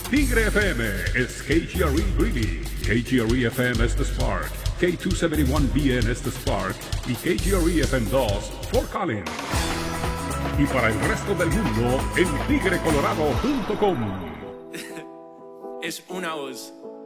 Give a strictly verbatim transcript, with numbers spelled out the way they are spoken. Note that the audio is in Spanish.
Tigre F M es K G R E Greeley, K G R E F M es The Spark, K doscientos setenta y uno B N es The Spark y K G R E F M dos Fort Collins. Y para el resto del mundo en tigre colorado punto com. Es una voz.